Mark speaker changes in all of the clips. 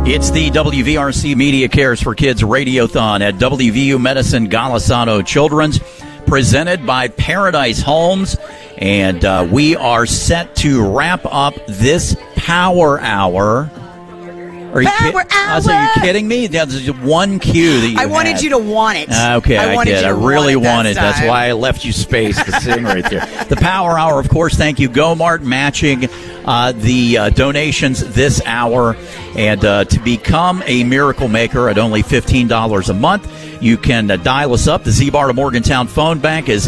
Speaker 1: It's the WVRC Media Cares for Kids Radiothon at WVU Medicine Golisano Children's, presented by Paradise Homes. And we are set to wrap up this Power Hour. Are you kidding me? There's one cue that you
Speaker 2: I wanted you to want it.
Speaker 1: Okay, I did. I really wanted. That's why I left you space to sing right there. The Power Hour, of course. Thank you, GoMart, matching the donations this hour. And to become a Miracle Maker at only $15 a month, you can dial us up. The Z-Bar to Morgantown phone bank is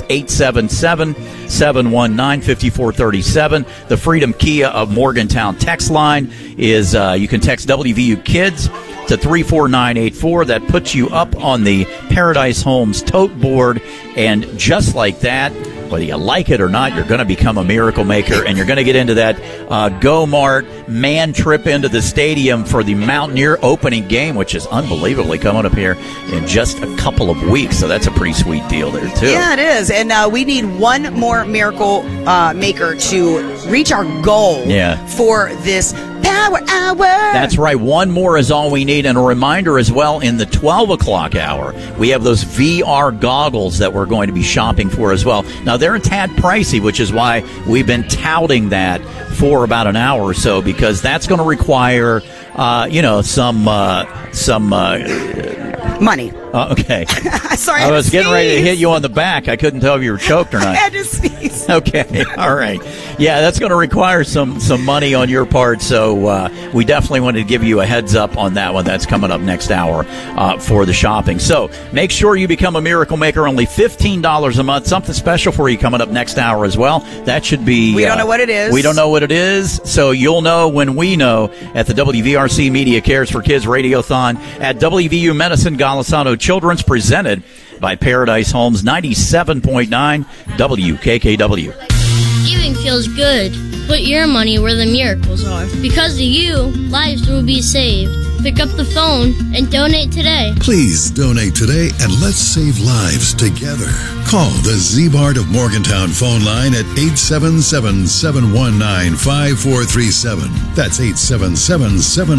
Speaker 1: 877-719-5437. The Freedom Kia of Morgantown text line is you can text WVU Kids to 34984. That puts you up on the Paradise Homes tote board. And just like that, whether you like it or not, you're going to become a Miracle Maker, and you're going to get into that GoMart man trip into the stadium for the Mountaineer opening game, which is unbelievably coming up here in just a couple of weeks. So that's a pretty sweet deal there, too.
Speaker 2: Yeah, it is. And we need one more Miracle Maker to reach our goal for this Power Hour.
Speaker 1: That's right. One more is all we need. And a reminder as well, in the 12 o'clock hour, we have those VR goggles that we're going to be shopping for as well. Now, they're a tad pricey, which is why we've been touting that for about an hour or so, because that's going to require, some
Speaker 2: money.
Speaker 1: Okay.
Speaker 2: Sorry,
Speaker 1: I was getting ready to hit you on the back. I couldn't tell if you were choked or not.
Speaker 2: I had to sneeze.
Speaker 1: Okay. All right. Yeah, that's going to require some money on your part. So we definitely wanted to give you a heads up on that one. That's coming up next hour for the shopping. So make sure you become a Miracle Maker. Only $15 a month. Something special for you coming up next hour as well. That should be.
Speaker 2: We don't know what it is.
Speaker 1: We don't know what it is. So you'll know when we know at the WVRC Media Cares for Kids Radiothon at WVU Medicine Golisano Children's, presented by Paradise Homes, 97.9 WKKW.
Speaker 3: Giving feels good. Put your money where the miracles are. Because of you, lives will be saved. Pick up the phone and donate today.
Speaker 4: Please donate today and let's save lives together. Call the Z-Bart of Morgantown phone line at 877-719-5437. That's 877-719-5437.